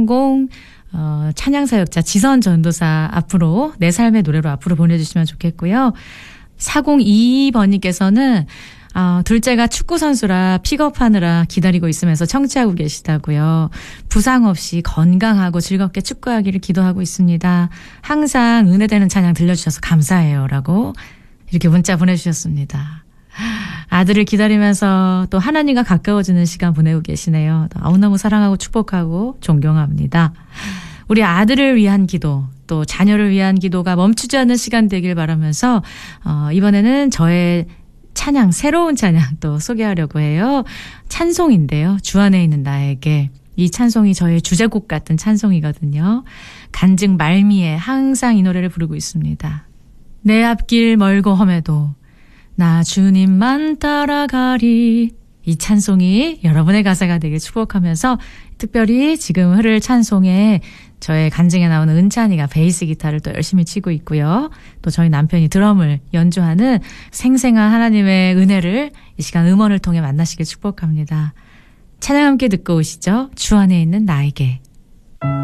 주인공 찬양사역자 지선 전도사 앞으로 내 삶의 노래로 앞으로 보내주시면 좋겠고요. 4022번님께서는 둘째가 축구선수라 픽업하느라 기다리고 있으면서 청취하고 계시다고요. 부상 없이 건강하고 즐겁게 축구하기를 기도하고 있습니다. 항상 은혜되는 찬양 들려주셔서 감사해요. 라고 이렇게 문자 보내주셨습니다. 아들을 기다리면서 또 하나님과 가까워지는 시간 보내고 계시네요. 너무 사랑하고 축복하고 존경합니다. 우리 아들을 위한 기도, 또 자녀를 위한 기도가 멈추지 않는 시간 되길 바라면서 이번에는 저의 찬양, 새로운 찬양 또 소개하려고 해요. 찬송인데요. 주 안에 있는 나에게. 이 찬송이 저의 주제곡 같은 찬송이거든요. 간증 말미에 항상 이 노래를 부르고 있습니다. 내 앞길 멀고 험해도 나 주님만 따라가리. 이 찬송이 여러분의 가사가 되길 축복하면서 특별히 지금 흐를 찬송에 저의 간증에 나오는 은찬이가 베이스 기타를 또 열심히 치고 있고요. 또 저희 남편이 드럼을 연주하는 생생한 하나님의 은혜를 이 시간 음원을 통해 만나시길 축복합니다. 찬양 함께 듣고 오시죠. 주 안에 있는 나에게.